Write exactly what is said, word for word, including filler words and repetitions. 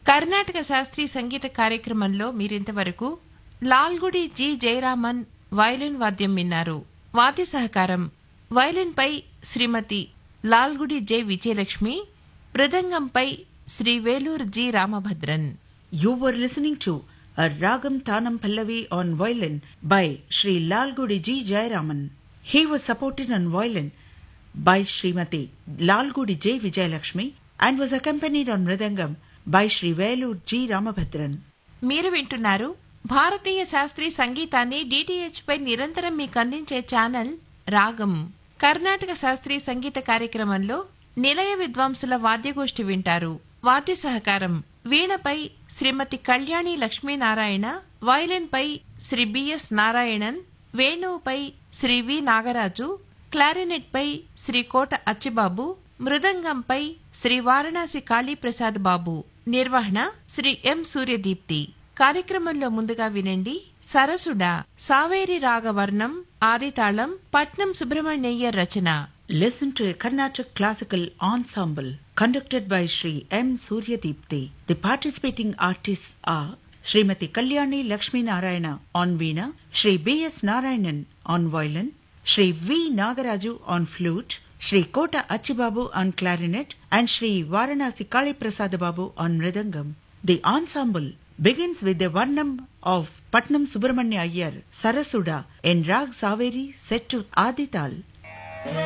కర్ణాటక శాస్త్రీయ సంగీత కార్యక్రమంలో మీరింతవరకు లాల్గుడి జి జయరామన్ వయలిన్ వాద్యం విన్నారు. వాద్య సహకారం వయలిన్పై శ్రీమతి Lalgudi J Vijayalakshmi, మృదంగంపై Shri Vellore G Ramabhadran. You were listening to a Ragam Tanam Pallavi on violin by Sri Lalgudi G. Jayaraman. He was supported on violin by Srimati Lalgudi J. Vijayalakshmi and was accompanied on mridangam by Sri Velur G. Ramabhadran. మీరు వింటున్నారు భారతీయ శాస్త్రీయ సంగీతాన్ని DTH పై నిరంతరం మీకు అందించే channel రాగం. కర్ణాటక శాస్త్రీయ సంగీత కార్యక్రమంలో నిలయ విద్వాంసుల వాద్యగోష్ఠి వింటారు. వాద్య సహకారం వీణపై శ్రీమతి కళ్యాణి లక్ష్మీనారాయణ, వయలిన్పై శ్రీ బిఎస్ నారాయణన్, వేణువుపై శ్రీ వి నాగరాజు, క్లారినెట్పై శ్రీ కోట అచ్చిబాబు, మృదంగంపై శ్రీ వారణాసి కాళీప్రసాద్ బాబు. నిర్వహణ శ్రీ ఎం సూర్యదీప్తి. కార్యక్రమంలో ముందుగా వినండి సరసుడా, సావేరి రాగవర్ణం, ఆదితాళం, పట్నం సుబ్రహ్మణ్యయ్యర్ రచన. Listen to a Carnatic classical ensemble conducted by Sri M. Suryadipti. The participating artists are Srimati Kalyani Lakshmi Narayana on veena, Sri B S Narayanan on violin, Sri V. Nagaraju on flute, Sri Kota Achibabu on clarinet, and Sri Varanasi Kali Prasad Babu on mridangam. The ensemble begins with the Varnam of Patnam Subramanya Iyer, Sarasuda, in Rag Saveri set to Adital.